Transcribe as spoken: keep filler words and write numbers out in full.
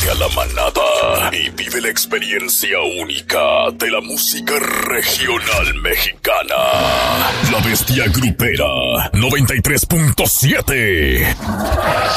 Únete a la manada y vive la experiencia única de la música regional mexicana. La Bestia Grupera noventa y tres punto siete.